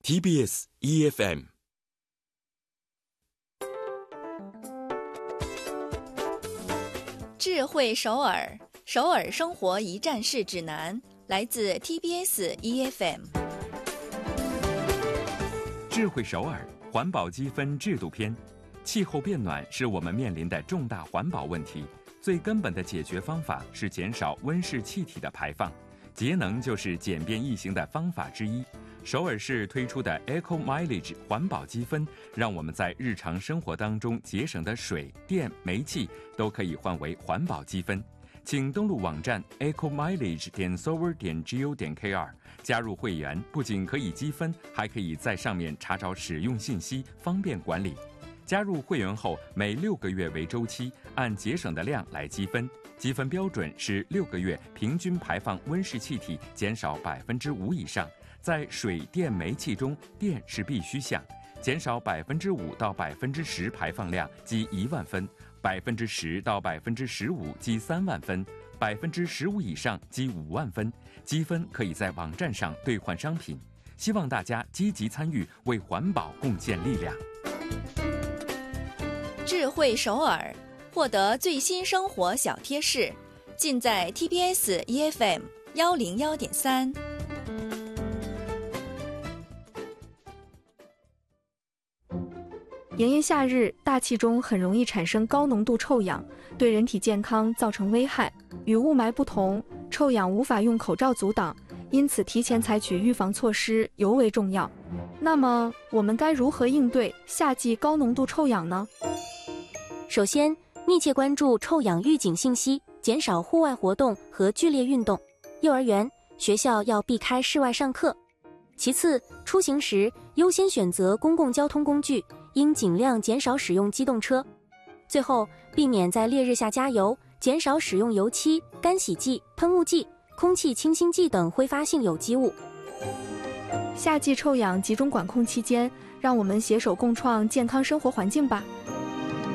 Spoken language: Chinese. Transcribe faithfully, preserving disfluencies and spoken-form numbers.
T B S E F M。 智慧首尔，首尔生活一站式指南，来自 T B S E F M。 智慧首尔环保积分制度篇。气候变暖是我们面临的重大环保问题，最根本的解决方法是减少温室气体的排放，节能就是简便易行的方法之一。首尔市推出的 Eco Mileage 环保积分，让我们在日常生活当中节省的水电煤气都可以换为环保积分。请登录网站 eco mileage 点 s o v e r 点 go 点 k r 加入会员，不仅可以积分，还可以在上面查找使用信息，方便管理。加入会员后，每六个月为周期，按节省的量来积分，积分标准是六个月平均排放温室气体减少百分之五以上，在水电煤气中，电是必须项，减少百分之五到百分之十排放量积一万分，百分之十到百分之十五积三万分，百分之十五以上积五万分。积分可以在网站上兑换商品。希望大家积极参与，为环保贡献力量。 智慧首尔，获得最新生活小贴士，尽在 T B S E F M 幺零幺点三。 炎炎夏日，大气中很容易产生高浓度臭氧，对人体健康造成危害。与雾霾不同，臭氧无法用口罩阻挡，因此提前采取预防措施尤为重要。那么，我们该如何应对夏季高浓度臭氧呢？ 首先，密切关注臭氧预警信息，减少户外活动和剧烈运动。幼儿园、学校要避开室外上课。其次，出行时优先选择公共交通工具，应尽量减少使用机动车。最后，避免在烈日下加油，减少使用油漆、干洗剂、喷雾剂、空气清新剂等挥发性有机物。 夏季臭氧集中管控期间，让我们携手共创健康生活环境吧。